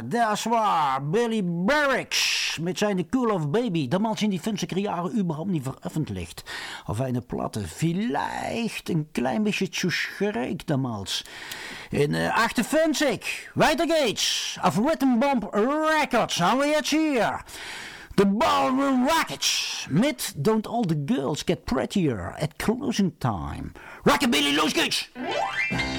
dat is waar. Billy Barracks met zijn Cool of Baby. Dat man zijn die films ik jaren überhaupt niet veröffentlicht. Of een platte, vielleicht een klein beetje zu schrik damals. In 58, weiter geht's. Auf Rhythm Bomb Records haben wir jetzt hier. The Ballroom Rockets mit Don't All the Girls Get Prettier at Closing Time. Rockabilly, los geht's!